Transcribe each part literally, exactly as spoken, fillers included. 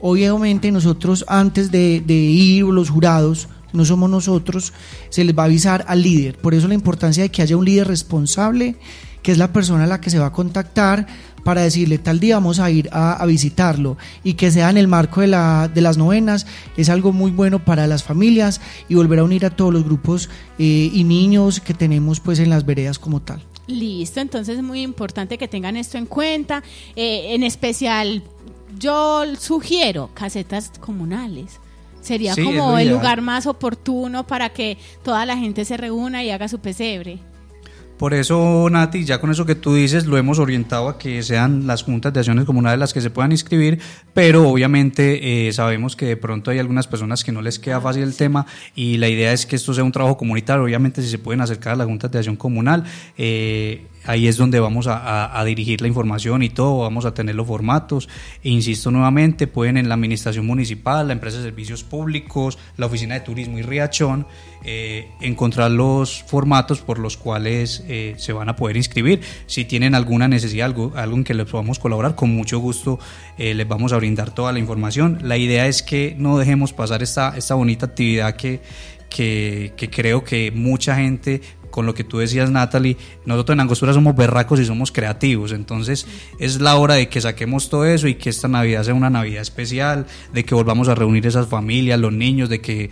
obviamente nosotros antes de, de ir, los jurados, no somos nosotros, se les va a avisar al líder. Por eso la importancia de que haya un líder responsable, que es la persona a la que se va a contactar para decirle tal día vamos a ir a, a visitarlo, y que sea en el marco de, la, de las novenas. Es algo muy bueno para las familias y volver a unir a todos los grupos eh, y niños que tenemos pues en las veredas como tal. Listo, entonces es muy importante que tengan esto en cuenta, eh, en especial yo sugiero casetas comunales. Sería sí, como el ideal. lugar más oportuno para que toda la gente se reúna y haga su pesebre. Por eso, Nati, ya con eso que tú dices, lo hemos orientado a que sean las juntas de acciones comunales las que se puedan inscribir, pero obviamente eh, sabemos que de pronto hay algunas personas que no les queda fácil el tema, y la idea es que esto sea un trabajo comunitario. Obviamente, si se pueden acercar a las juntas de acción comunal, eh, ahí es donde vamos a, a, a dirigir la información y todo, vamos a tener los formatos, e insisto nuevamente, pueden en la administración municipal, la empresa de servicios públicos, la oficina de turismo y Riachón, eh, encontrar los formatos por los cuales eh, se van a poder inscribir. Si tienen alguna necesidad, algo, algo en que les podamos colaborar, con mucho gusto eh, les vamos a brindar toda la información. La idea es que no dejemos pasar esta, esta bonita actividad que, que, que creo que mucha gente, con lo que tú decías, Natalie, nosotros en Angostura somos berracos y somos creativos, entonces es la hora de que saquemos todo eso y que esta Navidad sea una Navidad especial, de que volvamos a reunir esas familias, los niños, de que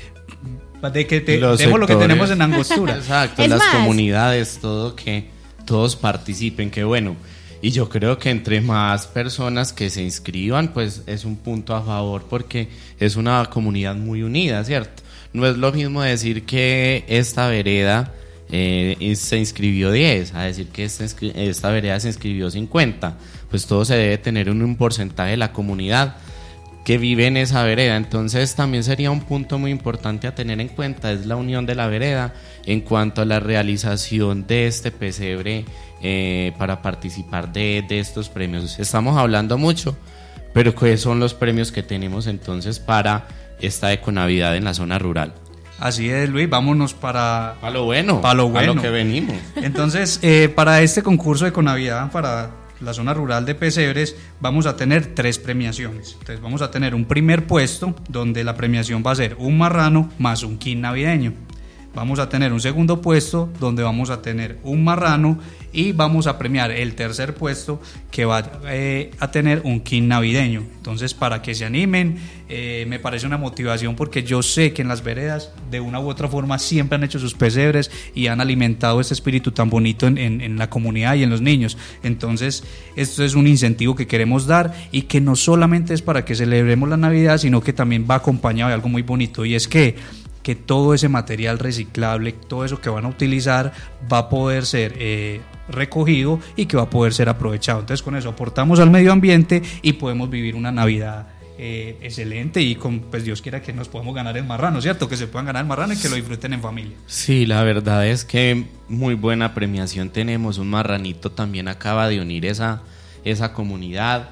de que te, demos lo que tenemos en Angostura. Exacto, es las más, comunidades, todo, que todos participen, que bueno. Y yo creo que entre más personas que se inscriban, pues es un punto a favor, porque es una comunidad muy unida, ¿cierto? No es lo mismo decir que esta vereda Eh, se inscribió diez, a decir que esta, esta vereda se inscribió cincuenta. Pues todo se debe tener un, un porcentaje de la comunidad que vive en esa vereda. Entonces también sería un punto muy importante a tener en cuenta, es la unión de la vereda en cuanto a la realización de este pesebre eh, para participar de, de estos premios. Estamos hablando mucho, pero ¿cuáles son los premios que tenemos entonces para esta Econavidad en la zona rural? Así es, Luis, vámonos para... Para lo bueno, para lo bueno. A lo que venimos. Entonces, eh, para este concurso de Econavidad, para la zona rural de pesebres, vamos a tener tres premiaciones. Entonces, vamos a tener un primer puesto, donde la premiación va a ser un marrano más un kit navideño. Vamos a tener un segundo puesto, donde vamos a tener un marrano, y vamos a premiar el tercer puesto, que va eh, a tener un kit navideño. Entonces, para que se animen, eh, me parece una motivación, porque yo sé que en las veredas de una u otra forma siempre han hecho sus pesebres y han alimentado este espíritu tan bonito en, en, en la comunidad y en los niños. Entonces, esto es un incentivo que queremos dar, y que no solamente es para que celebremos la Navidad, sino que también va acompañado de algo muy bonito, y es que que todo ese material reciclable, todo eso que van a utilizar, va a poder ser eh, recogido y que va a poder ser aprovechado. Entonces, con eso aportamos al medio ambiente y podemos vivir una Navidad eh, excelente, y con, pues Dios quiera que nos podamos ganar el marrano, ¿cierto? Que se puedan ganar el marrano y que lo disfruten en familia. Sí, la verdad es que muy buena premiación tenemos. Un marranito también acaba de unir esa, esa comunidad.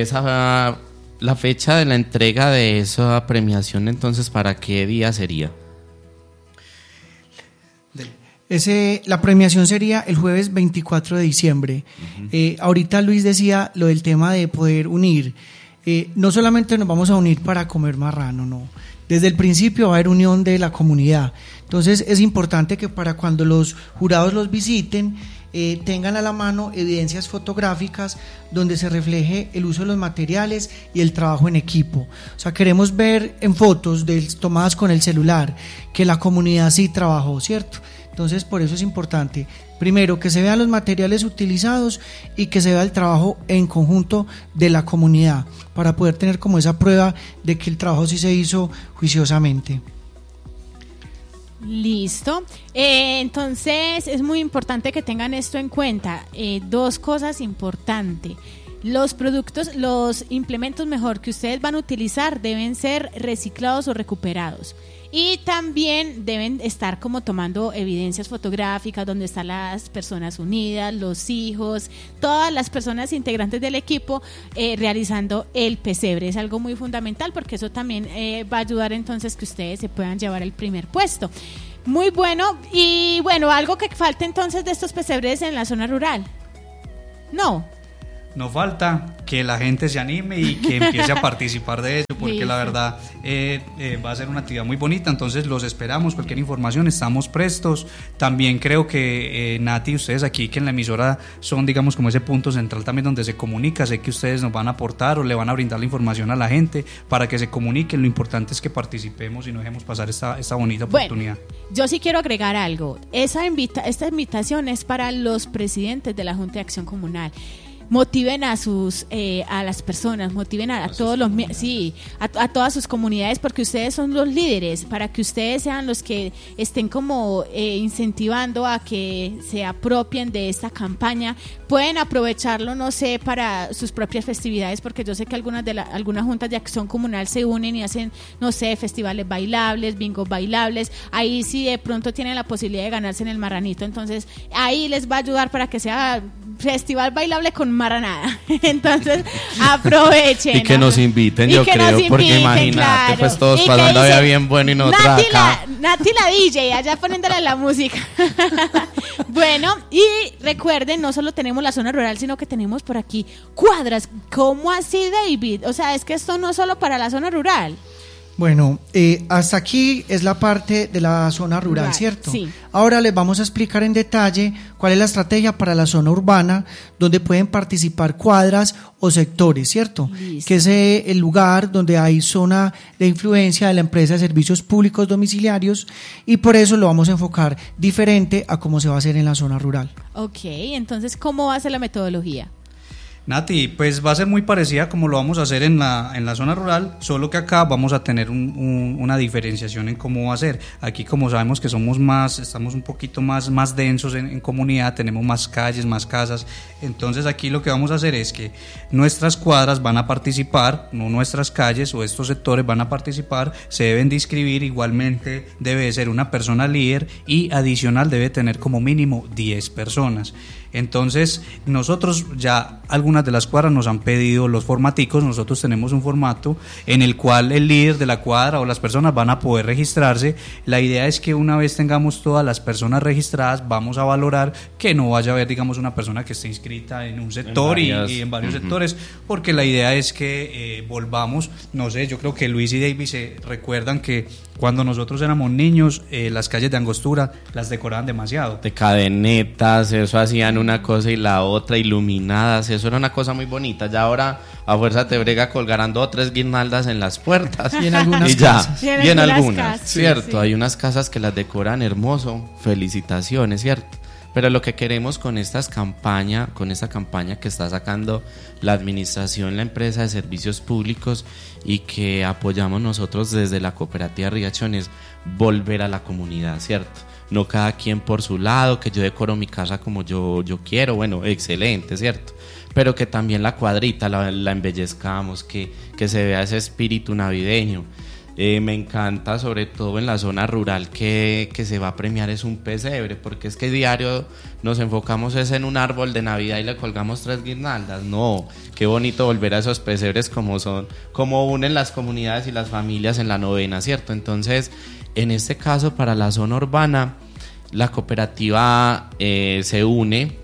Esa... La fecha de la entrega de esa premiación, entonces, ¿para qué día sería? Ese, la premiación sería el jueves veinticuatro de diciembre. Uh-huh. Eh, ahorita Luis decía lo del tema de poder unir. Eh, no solamente nos vamos a unir para comer marrano, no. Desde el principio va a haber unión de la comunidad. Entonces es importante que para cuando los jurados los visiten, Eh, tengan a la mano evidencias fotográficas donde se refleje el uso de los materiales y el trabajo en equipo. O sea, queremos ver en fotos de, tomadas con el celular que la comunidad sí trabajó, ¿cierto? Entonces, por eso es importante, primero, que se vean los materiales utilizados y que se vea el trabajo en conjunto de la comunidad, para poder tener como esa prueba de que el trabajo sí se hizo juiciosamente. Listo, eh, entonces es muy importante que tengan esto en cuenta. Eh, dos cosas importantes: los productos, los implementos mejor que ustedes van a utilizar deben ser reciclados o recuperados, y también deben estar como tomando evidencias fotográficas donde están las personas unidas, los hijos, todas las personas integrantes del equipo eh, realizando el pesebre. Es algo muy fundamental, porque eso también eh, va a ayudar entonces que ustedes se puedan llevar el primer puesto. Muy bueno. Y bueno, algo que falta entonces de estos pesebres en la zona rural. No. no falta que la gente se anime y que empiece a participar de eso, porque la verdad eh, eh, va a ser una actividad muy bonita. Entonces los esperamos, cualquier información estamos prestos. También creo que eh, Nati, ustedes aquí que en la emisora son, digamos, como ese punto central también donde se comunica. Sé que ustedes nos van a aportar o le van a brindar la información a la gente para que se comuniquen. Lo importante es que participemos y no dejemos pasar esta, esta bonita oportunidad. Bueno, yo sí quiero agregar algo. Esa invita, esta invitación es para los presidentes de la Junta de Acción Comunal. Motiven a sus eh, a las personas, motiven a, a todos los sí, a, a todas sus comunidades, porque ustedes son los líderes, para que ustedes sean los que estén como eh, incentivando a que se apropien de esta campaña. Pueden aprovecharlo, no sé, para sus propias festividades, porque yo sé que algunas de la, algunas juntas de acción comunal se unen y hacen, no sé, festivales bailables, bingos bailables. Ahí sí de pronto tienen la posibilidad de ganarse en el marranito, entonces ahí les va a ayudar para que sea festival bailable con marranada. Entonces aprovechen. Y que nos inviten, yo creo, inviten, porque imagínate, claro, pues todos pasando había bien bueno y nosotros Nati acá. La, Nati la D J, allá poniéndole la música. Bueno, y recuerden, no solo tenemos la zona rural, sino que tenemos por aquí cuadras. ¿Cómo así, David? O sea, es que esto no es solo para la zona rural. Bueno, eh, hasta aquí es la parte de la zona rural, rural, ¿cierto? Sí. Ahora les vamos a explicar en detalle cuál es la estrategia para la zona urbana, donde pueden participar cuadras o sectores, ¿cierto? Listo. Que es eh, el lugar donde hay zona de influencia de la empresa de servicios públicos domiciliarios, y por eso lo vamos a enfocar diferente a cómo se va a hacer en la zona rural. Ok, entonces, ¿cómo va a ser la metodología? Nati, pues va a ser muy parecida como lo vamos a hacer en la, en la zona rural, solo que acá vamos a tener un, un, una diferenciación en cómo va a ser. Aquí, como sabemos que somos más, estamos un poquito más, más densos en, en comunidad, tenemos más calles, más casas, entonces aquí lo que vamos a hacer es que nuestras cuadras van a participar, no nuestras calles o estos sectores van a participar, se deben de inscribir, igualmente debe ser una persona líder y adicional debe tener como mínimo diez personas. Entonces nosotros ya algunas de las cuadras nos han pedido los formaticos, nosotros tenemos un formato en el cual el líder de la cuadra o las personas van a poder registrarse. La idea es que una vez tengamos todas las personas registradas, vamos a valorar que no vaya a haber, digamos, una persona que esté inscrita en un sector en varias, y, y en varios uh-huh. sectores, porque la idea es que eh, volvamos, no sé, yo creo que Luis y David se recuerdan que cuando nosotros éramos niños, eh, las calles de Angostura las decoraban demasiado. De cadenetas, eso hacían una cosa y la otra, iluminadas, eso era una cosa muy bonita. Ya ahora a fuerza te brega colgando o tres guirnaldas en las puertas. Y en algunas y ya, casas. Y en, y en algunas, casas, ¿cierto? Sí, sí. Hay unas casas que las decoran hermoso, felicitaciones, ¿cierto? Pero lo que queremos con estas campaña, con esta campaña que está sacando la administración, la empresa de servicios públicos y que apoyamos nosotros desde la cooperativa Riachón es volver a la comunidad, ¿cierto? No cada quien por su lado, que yo decoro mi casa como yo, yo quiero, bueno, excelente, ¿cierto? Pero que también la cuadrita la, la embellezcamos, que, que se vea ese espíritu navideño. Eh, me encanta, sobre todo en la zona rural, que, que se va a premiar es un pesebre, porque es que diario nos enfocamos es en un árbol de Navidad y le colgamos tres guirnaldas. No, qué bonito volver a esos pesebres como son, como unen las comunidades y las familias en la novena, ¿cierto? Entonces, en este caso, para la zona urbana, la cooperativa eh, se une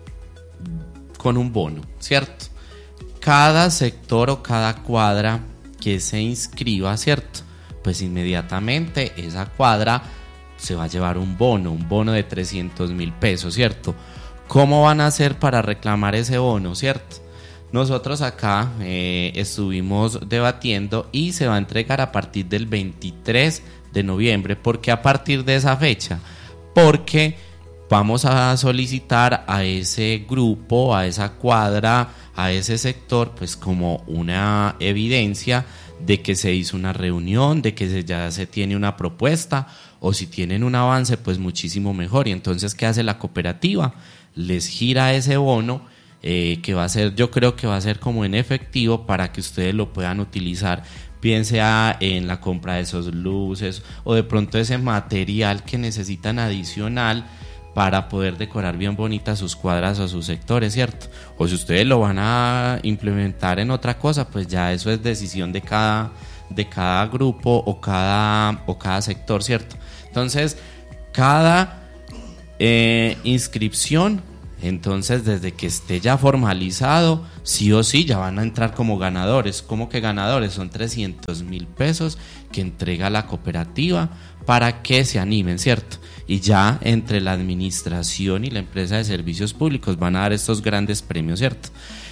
con un bono, ¿cierto? Cada sector o cada cuadra que se inscriba, ¿cierto? Pues inmediatamente esa cuadra se va a llevar un bono, un bono de trescientos mil pesos, ¿cierto? ¿Cómo van a hacer para reclamar ese bono, cierto? Nosotros acá eh, estuvimos debatiendo y se va a entregar a partir del veintitrés de noviembre. ¿Por qué a partir de esa fecha? Porque vamos a solicitar a ese grupo, a esa cuadra, a ese sector, pues como una evidencia de que se hizo una reunión, de que se, ya se tiene una propuesta, o si tienen un avance, pues muchísimo mejor. Y entonces, ¿qué hace la cooperativa? Les gira ese bono, eh, que va a ser, yo creo que va a ser como en efectivo para que ustedes lo puedan utilizar, bien sea en la compra de esos luces o de pronto ese material que necesitan adicional para poder decorar bien bonitas sus cuadras o sus sectores, ¿cierto? O si ustedes lo van a implementar en otra cosa, pues ya eso es decisión de cada, de cada grupo o cada, o cada sector, ¿cierto? Entonces, cada eh, inscripción, entonces desde que esté ya formalizado, sí o sí ya van a entrar como ganadores. ¿Cómo que ganadores? Son trescientos mil pesos que entrega la cooperativa para que se animen, ¿cierto? Y ya entre la administración y la empresa de servicios públicos van a dar estos grandes premios, ¿cierto?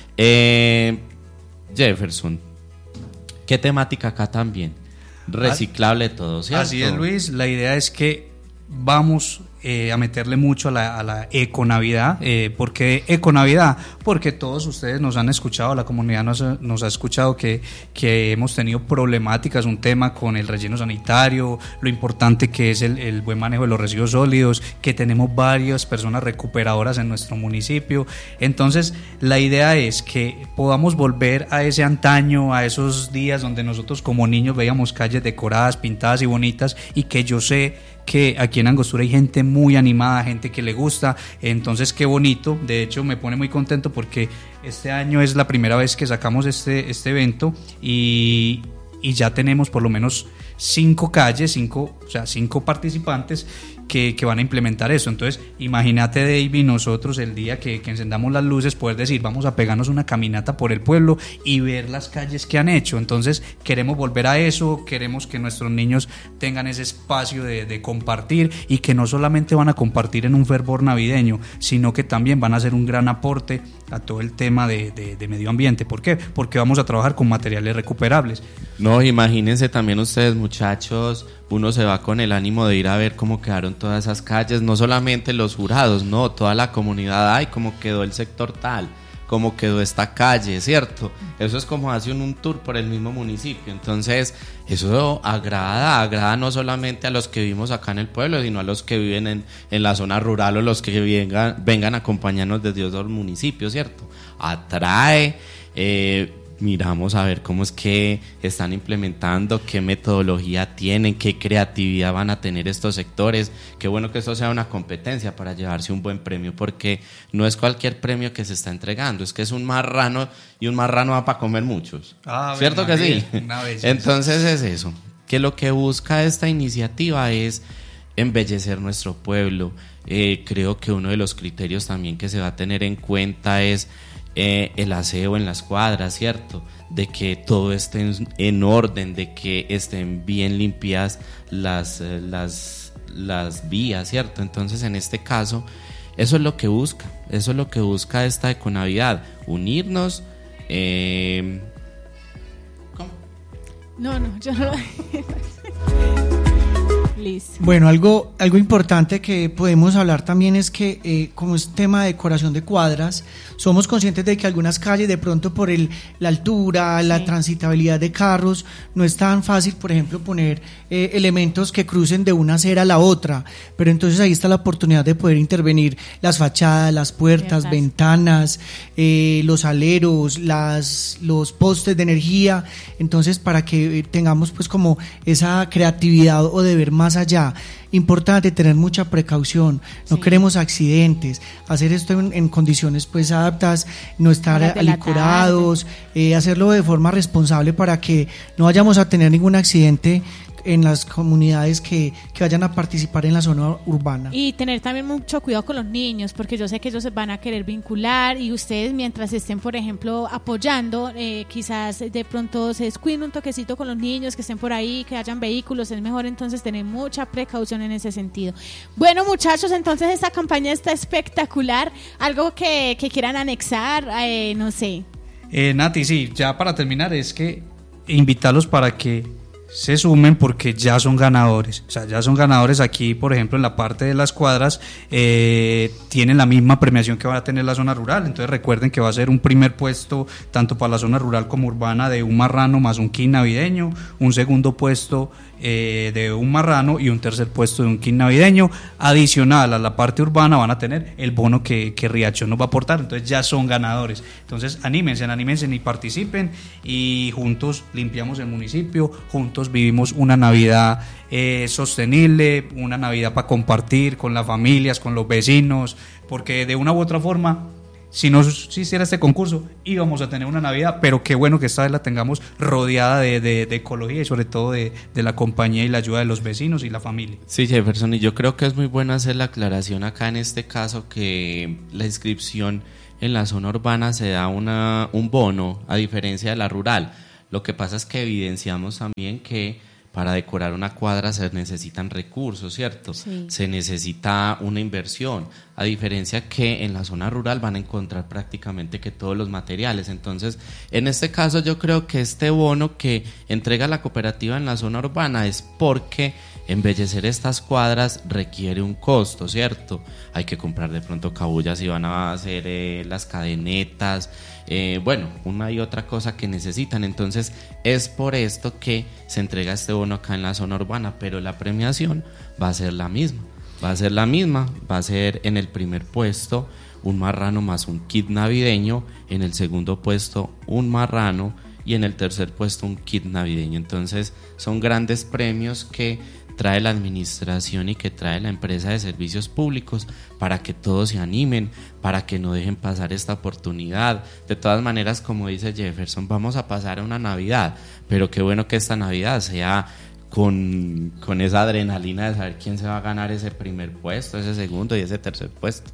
Eh, Jefferson, ¿qué temática acá también? Reciclable todo, ¿cierto? Así es, Luis. La idea es que vamos eh, a meterle mucho a la, a la econavidad. Eh, ¿Por qué econavidad? Porque todos ustedes nos han escuchado, la comunidad nos, nos ha escuchado que, que hemos tenido problemáticas, un tema con el relleno sanitario, lo importante que es el, el buen manejo de los residuos sólidos, que tenemos varias personas recuperadoras en nuestro municipio. Entonces, la idea es que podamos volver a ese antaño, a esos días donde nosotros como niños veíamos calles decoradas, pintadas y bonitas, y que yo sé que aquí en Angostura hay gente muy animada, gente que le gusta. Entonces qué bonito, de hecho me pone muy contento porque este año es la primera vez que sacamos este, este evento y, y ya tenemos por lo menos cinco calles, cinco, o sea, cinco participantes que, que van a implementar eso. Entonces imagínate, David, nosotros el día que, que encendamos las luces poder decir vamos a pegarnos una caminata por el pueblo y ver las calles que han hecho. Entonces queremos volver a eso, queremos que nuestros niños tengan ese espacio de, de compartir, y que no solamente van a compartir en un fervor navideño, sino que también van a hacer un gran aporte a todo el tema de, de, de medio ambiente. ¿Por qué? Porque vamos a trabajar con materiales recuperables. No, imagínense también ustedes, muchachos, uno se va con el ánimo de ir a ver cómo quedaron todas esas calles, no solamente los jurados, no, toda la comunidad, ay, cómo quedó el sector tal, cómo quedó esta calle, ¿cierto? Eso es como hacer un tour por el mismo municipio. Entonces eso agrada, agrada no solamente a los que vivimos acá en el pueblo, sino a los que viven en, en la zona rural, o los que vengan, vengan a acompañarnos desde otros municipios, ¿cierto? Atrae, eh, miramos a ver cómo es que están implementando, qué metodología tienen, qué creatividad van a tener estos sectores. Qué bueno que esto sea una competencia para llevarse un buen premio, porque no es cualquier premio que se está entregando, es que es un marrano, y un marrano va para comer muchos. Ah, ¿cierto que sí? Entonces es eso, que lo que busca esta iniciativa es embellecer nuestro pueblo. Eh, creo que uno de los criterios también que se va a tener en cuenta es Eh, el aseo en las cuadras, ¿cierto? De que todo esté en, en orden, de que estén bien limpias las, eh, las, las vías, ¿cierto? Entonces, en este caso, eso es lo que busca, eso es lo que busca esta Econavidad, unirnos. Eh... ¿Cómo? No, no, yo no. Listo. Bueno, algo, algo importante que podemos hablar también es que eh, como es tema de decoración de cuadras, somos conscientes de que algunas calles de pronto por el, la altura, la sí. transitabilidad de carros, no es tan fácil, por ejemplo, poner eh, elementos que crucen de una acera a la otra, pero entonces ahí está la oportunidad de poder intervenir las fachadas, las puertas, Ciertas. ventanas, eh, los aleros, las, los postes de energía, entonces para que tengamos pues como esa creatividad o de ver más allá. Importante tener mucha precaución, no sí. queremos accidentes, hacer esto en, en condiciones pues aptas, no estar alicorados, eh, hacerlo de forma responsable para que no vayamos a tener ningún accidente en las comunidades que, que vayan a participar en la zona urbana. Y tener también mucho cuidado con los niños, porque yo sé que ellos se van a querer vincular, y ustedes mientras estén, por ejemplo, apoyando, eh, quizás de pronto se descuiden un toquecito con los niños que estén por ahí, que hayan vehículos, es mejor entonces tener mucha precaución en ese sentido. Bueno, muchachos, entonces esta campaña está espectacular. Algo que, que quieran anexar, eh, no sé. Eh, Nati, sí, ya para terminar es que invitarlos para que se sumen, porque ya son ganadores, o sea, ya son ganadores aquí, por ejemplo, en la parte de las cuadras, eh, tienen la misma premiación que va a tener la zona rural. Entonces recuerden que va a ser un primer puesto tanto para la zona rural como urbana de un marrano más un kit navideño, un segundo puesto eh, de un marrano y un tercer puesto de un kit navideño. Adicional a la parte urbana van a tener el bono que, que Riachón nos va a aportar. Entonces ya son ganadores. Entonces anímense, anímense y participen, y juntos limpiamos el municipio, juntos vivimos una Navidad eh, sostenible, una Navidad para compartir con las familias, con los vecinos, porque de una u otra forma, si no existiera este concurso, íbamos a tener una Navidad, pero qué bueno que esta vez la tengamos rodeada de, de, de ecología, y sobre todo de, de la compañía y la ayuda de los vecinos y la familia. Sí, Jefferson, y yo creo que es muy bueno hacer la aclaración acá en este caso, que la inscripción en la zona urbana se da una, un bono, a diferencia de la rural. Lo que pasa es que evidenciamos también que para decorar una cuadra se necesitan recursos, ¿cierto? Sí. Se necesita una inversión, a diferencia que en la zona rural van a encontrar prácticamente que todos los materiales. Entonces, en este caso yo creo que este bono que entrega la cooperativa en la zona urbana es porque embellecer estas cuadras requiere un costo, ¿cierto? Hay que comprar de pronto cabullas y van a hacer eh, las cadenetas, eh, bueno, una y otra cosa que necesitan. Entonces es por esto que se entrega este bono acá en la zona urbana, pero la premiación va a ser la misma, va a ser la misma, va a ser en el primer puesto un marrano más un kit navideño, en el segundo puesto un marrano y en el tercer puesto un kit navideño. Entonces son grandes premios que trae la administración y que trae la empresa de servicios públicos para que todos se animen, para que no dejen pasar esta oportunidad. De todas maneras, como dice Jefferson, vamos a pasar a una Navidad, pero qué bueno que esta Navidad sea con, con esa adrenalina de saber quién se va a ganar ese primer puesto, ese segundo y ese tercer puesto.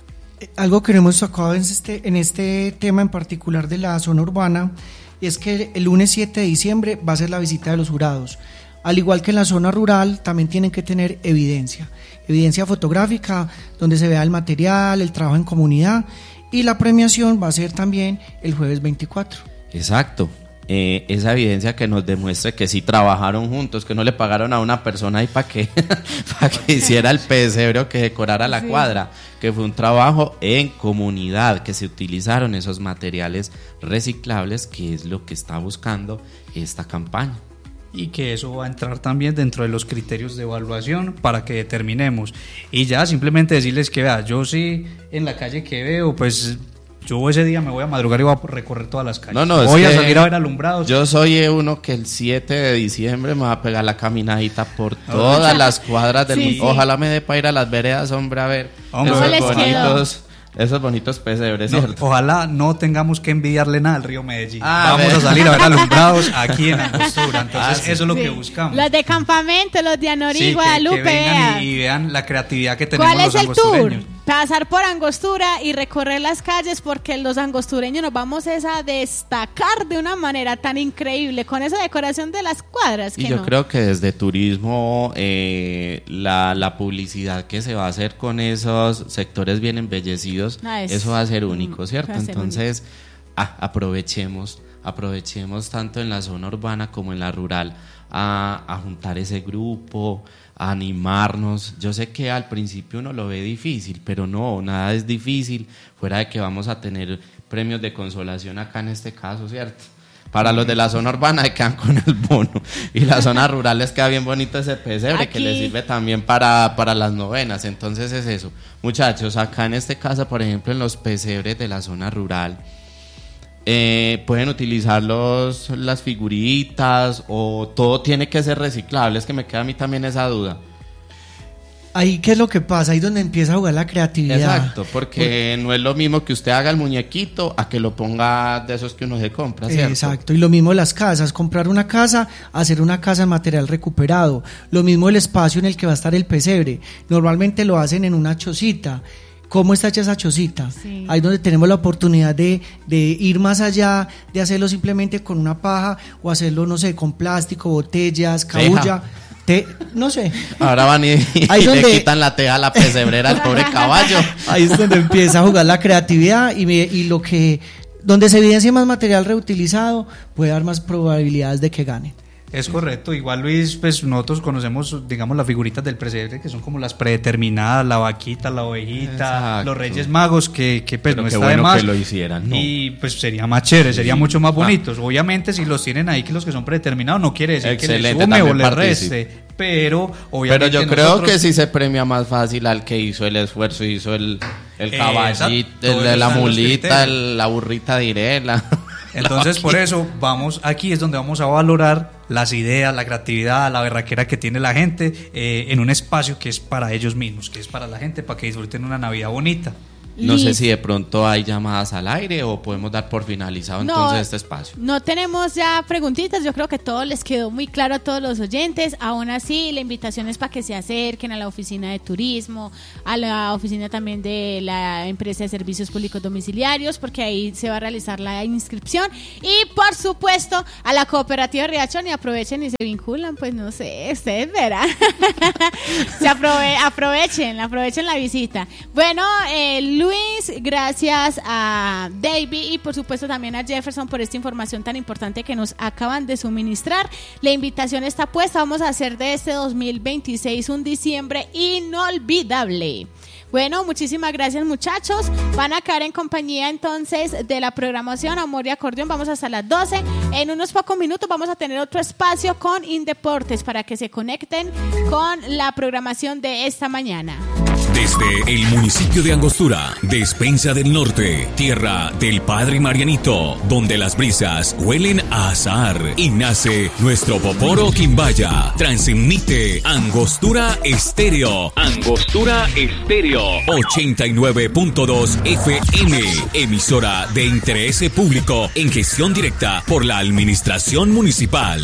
Algo que no hemos sacado en este, en este tema en particular de la zona urbana es que el lunes siete de diciembre va a ser la visita de los jurados. Al igual que en la zona rural, también tienen que tener evidencia, evidencia fotográfica, donde se vea el material, el trabajo en comunidad, y la premiación va a ser también el jueves veinticuatro. Exacto, eh, esa evidencia que nos demuestre que sí trabajaron juntos, que no le pagaron a una persona ahí para que, para que hiciera el pesebre o que decorara la sí. cuadra, que fue un trabajo en comunidad, que se utilizaron esos materiales reciclables, que es lo que está buscando esta campaña. Y que eso va a entrar también dentro de los criterios de evaluación para que determinemos. Y ya simplemente decirles que vea, yo sí en la calle que veo, pues yo ese día me voy a madrugar y voy a recorrer todas las calles. No, no, voy a salir a ver alumbrados. Yo soy uno que el siete de diciembre me va a pegar la caminadita por todas las cuadras del sí, mundo. Sí. Ojalá me dé para ir a las veredas, hombre, a ver hombre, esos bonitos... Esos bonitos pesebres, no, ¿cierto? Ojalá no tengamos que envidiarle nada al río Medellín. Ah, Vamos a salir a ver alumbrados aquí en Angostura. Entonces, ah, sí. eso es lo sí. que buscamos. Los de campamento, los de Anorí, sí, Guadalupe. Que, que vengan y, y vean la creatividad que tenemos los angostureños. ¿Cuál es el tour? Pasar por Angostura y recorrer las calles, porque los angostureños nos vamos a destacar de una manera tan increíble con esa decoración de las cuadras. Y que yo no. creo que desde turismo, eh, la, la publicidad que se va a hacer con esos sectores bien embellecidos, ah, es, eso va a ser único, ¿cierto? Entonces, único. Ah, aprovechemos, aprovechemos tanto en la zona urbana como en la rural a, a juntar ese grupo, a animarnos. Yo sé que al principio uno lo ve difícil, pero no, nada es difícil, fuera de que vamos a tener premios de consolación acá en este caso, ¿cierto? Para los de la zona urbana se quedan con el bono, y la zona rural les queda bien bonito ese pesebre Aquí. que les sirve también para, para las novenas. Entonces es eso, muchachos, acá en este caso, por ejemplo, en los pesebres de la zona rural, Eh, pueden utilizar los, las figuritas, o todo tiene que ser reciclable. Es que me queda a mí también esa duda. Ahí, ¿qué es lo que pasa? Ahí es donde empieza a jugar la creatividad. Exacto, porque Uy. no es lo mismo que usted haga el muñequito a que lo ponga de esos que uno se compra, ¿cierto? Exacto, y lo mismo las casas, comprar una casa, hacer una casa en material recuperado. Lo mismo el espacio en el que va a estar el pesebre. Normalmente lo hacen en una chocita. ¿Cómo está hecha esa chocita? Sí. Ahí donde tenemos la oportunidad de, de ir más allá, de hacerlo simplemente con una paja, o hacerlo, no sé, con plástico, botellas, cabulla, te, no sé. Ahora van y, y donde, le quitan la teja a la pesebrera al pobre caballo. Ahí es donde empieza a jugar la creatividad, y, me, y lo que, donde se evidencia más material reutilizado, puede dar más probabilidades de que gane. Es correcto, igual Luis, pues nosotros conocemos, digamos, las figuritas del pesebre, que son como las predeterminadas, la vaquita, la ovejita, Exacto. los Reyes Magos, que, que pues Pero no qué está bueno de más. Que lo hicieran, ¿no? Y pues sería más chévere, sería sí. mucho más bonitos. Ah. Obviamente, si los tienen ahí, que los que son predeterminados, no quiere decir Excelente, que les sume o les reste, pero obviamente Pero yo creo nosotros... que sí se premia más fácil al que hizo el esfuerzo, hizo el, el caballito, el de la mulita, el, la burrita diré, la... Entonces, por eso, vamos aquí es donde vamos a valorar las ideas, la creatividad, la berraquera que tiene la gente eh, en un espacio que es para ellos mismos, que es para la gente, para que disfruten una Navidad bonita. No Listo. sé si de pronto hay llamadas al aire o podemos dar por finalizado No, entonces este espacio. No tenemos ya preguntitas, yo creo que todo les quedó muy claro a todos los oyentes. Aún así, la invitación es para que se acerquen a la oficina de turismo, a la oficina también de la empresa de servicios públicos domiciliarios, porque ahí se va a realizar la inscripción. Y por supuesto, a la cooperativa de Riachón, y aprovechen y se vinculan, pues no sé, ustedes verán. se aprove aprovechen, aprovechen la visita. Bueno, eh, Luis, gracias a David y por supuesto también a Jefferson por esta información tan importante que nos acaban de suministrar. La invitación está puesta, vamos a hacer de este dos mil veintiséis un diciembre inolvidable. Bueno, muchísimas gracias, muchachos. Van a quedar en compañía entonces de la programación Amor y Acordeón. Vamos hasta las doce. En unos pocos minutos vamos a tener otro espacio con Indeportes para que se conecten con la programación de esta mañana. Desde el municipio de Angostura, Despensa del Norte, tierra del Padre Marianito, donde las brisas huelen a azahar y nace nuestro Poporo Quimbaya. Transmite Angostura Estéreo. Angostura Estéreo. ochenta y nueve punto dos F M. Emisora de interés público en gestión directa por la Administración Municipal.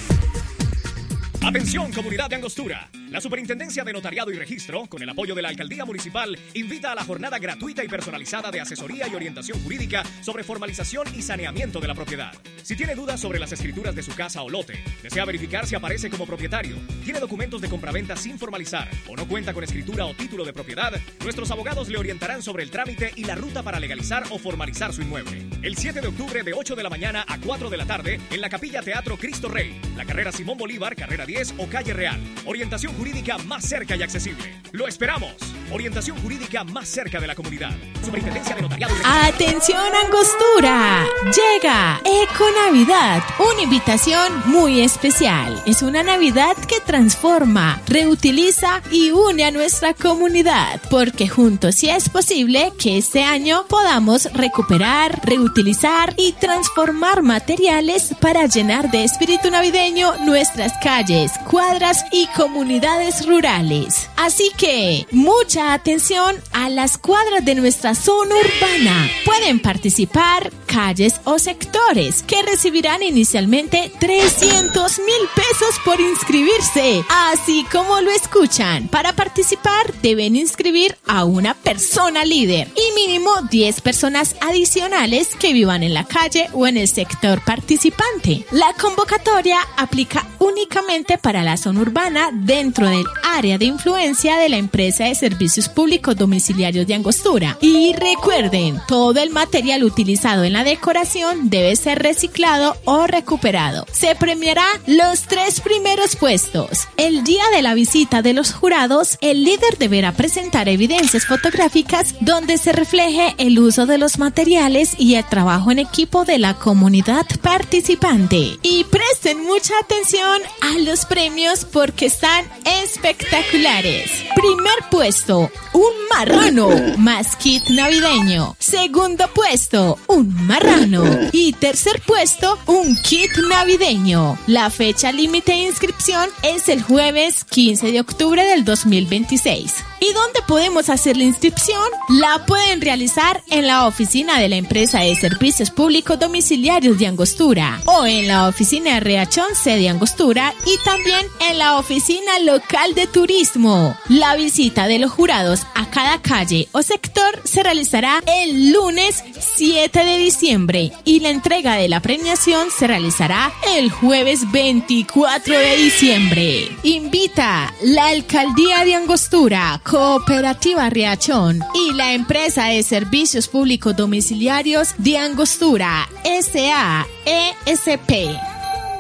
Atención, comunidad de Angostura. La Superintendencia de Notariado y Registro, con el apoyo de la Alcaldía Municipal, invita a la jornada gratuita y personalizada de asesoría y orientación jurídica sobre formalización y saneamiento de la propiedad. Si tiene dudas sobre las escrituras de su casa o lote, desea verificar si aparece como propietario, tiene documentos de compraventa sin formalizar o no cuenta con escritura o título de propiedad, nuestros abogados le orientarán sobre el trámite y la ruta para legalizar o formalizar su inmueble. El siete de octubre de ocho de la mañana a cuatro de la tarde en la Capilla Teatro Cristo Rey, la carrera Simón Bolívar, carrera diez o calle Real. Orientación jurídica más cerca y accesible. ¡Lo esperamos! Orientación jurídica más cerca de la comunidad. Superintendencia de Notariado y Registro. ¡Atención, Angostura! Llega Econavidad, una invitación muy especial. Es una Navidad que transforma, reutiliza y une a nuestra comunidad, porque juntos sí es posible que este año podamos recuperar, reutilizar y transformar materiales para llenar de espíritu navideño nuestras calles, cuadras y comunidades rurales. Así que, mucha atención a las cuadras de nuestra zona urbana. Pueden participar calles o sectores que recibirán inicialmente trescientos mil pesos por inscribirse, así como lo escuchan. Para participar deben inscribir a una persona líder y mínimo diez personas adicionales que vivan en la calle o en el sector participante. La convocatoria aplica únicamente para la zona urbana dentro del área de influencia de la empresa de servicios públicos domiciliarios de Angostura. Y recuerden, todo el material utilizado en la decoración debe ser reciclado o recuperado. Se premiará los tres primeros puestos. El día de la visita de los jurados, el líder deberá presentar evidencias fotográficas donde se refleje el uso de los materiales y el trabajo en equipo de la comunidad participante. Y presten mucha atención a los premios porque están espectaculares. Primer puesto, un marrano más kit navideño. Segundo puesto, un marrano. Y tercer puesto, un kit navideño. La fecha límite de inscripción es el jueves quince de octubre del dos mil veintiséis. ¿Y dónde podemos hacer la inscripción? La pueden realizar en la oficina de la empresa de servicios públicos domiciliarios de Angostura o en la oficina de Riachón, sede Angostura, y también en la oficina local de turismo. La visita de los jurados a cada calle o sector se realizará el lunes siete de diciembre y la entrega de la premiación se realizará el jueves veinticuatro de diciembre. Invita la Alcaldía de Angostura, Cooperativa Riachón y la empresa de servicios públicos domiciliarios de Angostura, S A E S P.